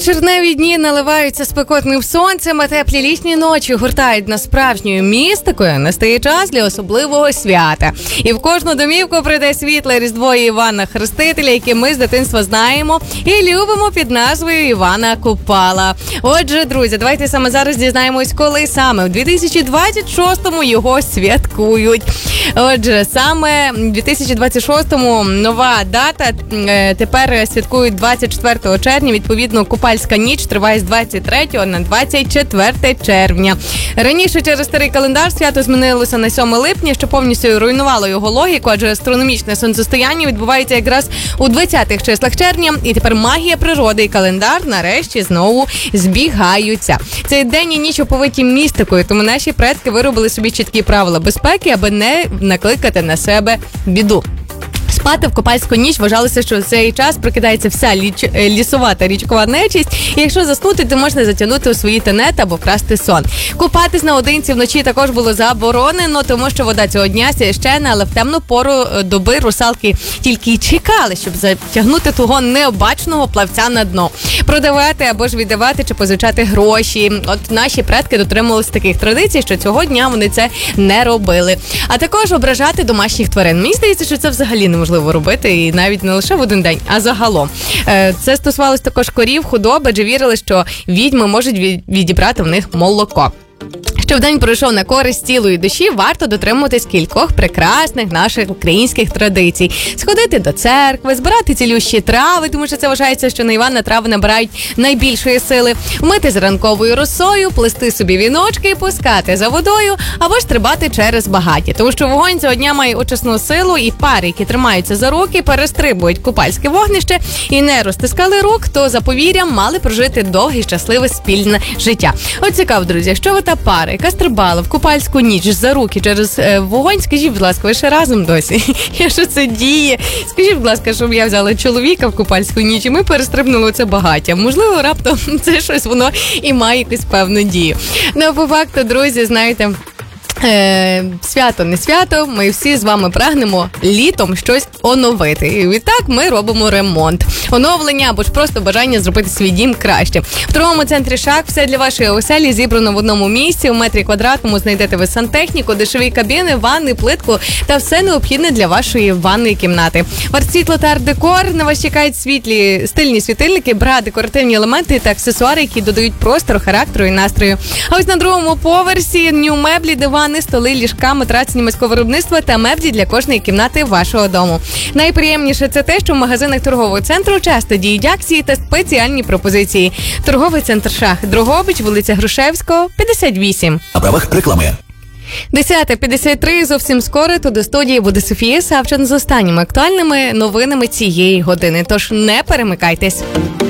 Червневі дні наливаються спекотним сонцем, а теплі літні ночі гуртають на справжньою містикою. Настає час для особливого свята. І в кожну домівку прийде світле Різдво Івана Хрестителя, яке ми з дитинства знаємо і любимо під назвою Івана Купала. Отже, друзі, давайте саме зараз дізнаємось, коли саме. В 2026-му його святкують. Отже, саме в 2026-му нова дата. Тепер святкують 24 червня. Відповідно, Купальська ніч триває з 23 на 24 червня. Раніше через старий календар свято змінилося на 7 липня, що повністю руйнувало його логіку, адже астрономічне сонцестояння відбувається якраз у 20-х числах червня, і тепер магія природи і календар нарешті знову збігаються. Цей день і ніч оповиті містикою, тому наші предки виробили собі чіткі правила безпеки, аби не накликати на себе біду. Спати в Купальську ніч вважалося, що в цей час прокидається вся лісова та річкова нечисть, і якщо заснути, то можна затягнути у свої тенета або вкрасти сон. Купатись наодинці вночі також було заборонено, тому що вода цього дня священна, але в темну пору доби русалки тільки й чекали, щоб затягнути того необачного плавця на дно. Продавати або ж віддавати чи позичати гроші. От наші предки дотримувалися таких традицій, що цього дня вони це не робили. А також ображати домашніх тварин. Мені здається, що це взагалі неможливо робити, і навіть не лише в один день, а загалом. Це стосувалось також корів, худоби, адже вірили, що відьми можуть відібрати в них молоко. Щоб день пройшов на користь тілу і душі, варто дотримуватись кількох прекрасних наших українських традицій. Сходити до церкви, збирати цілющі трави, тому що це вважається, що на Івана трави набирають найбільшої сили, вмити з ранковою росою, плести собі віночки, пускати за водою, або ж стрибати через багаття. Тому що вогонь цього дня має очисну силу, і пари, які тримаються за руки, перестрибують купальське вогнище і не розтискали рук, то за повір'ям мали прожити довге і щасливе спільне життя. От цікаво, друзі, якщо ви та пара, яка стрибала в Купальську ніч за руки через вогонь, скажіть, будь ласка, ви ще разом досі? Якщо це діє, скажіть, будь ласка, щоб я взяла чоловіка в Купальську ніч і ми перестрибнули це багаття. Можливо, раптом це щось, воно і має якусь певну дію. Ну, по факту, друзі, знаєте, свято не свято, ми всі з вами прагнемо літом щось оновити. І відтак ми робимо ремонт, оновлення або ж просто бажання зробити свій дім краще. В торговому центрі «Шах» все для вашої оселі зібрано в одному місці. У метрі квадратному знайдете ви сантехніку, дешеві кабіни, ванни, плитку та все необхідне для вашої ванної кімнати. Світло та арт-декор. На вас чекають стильні світильники, бра, декоративні елементи та аксесуари, які додають простору, характеру і настрою. А ось на другому поверсі нью-меблі, дивани, столи, ліжка, матраці німецького виробництва та меблі для кожної кімнати вашого дому. Найприємніше це те, що в магазинах торгового центру часто діють акції та спеціальні пропозиції. Торговий центр «Шах», Дрогобич, вулиця Грушевського, 58. На правах реклами. 10:53, зовсім скоро тут до студії буде Софія Савчин з останніми актуальними новинами цієї години. Тож не перемикайтесь.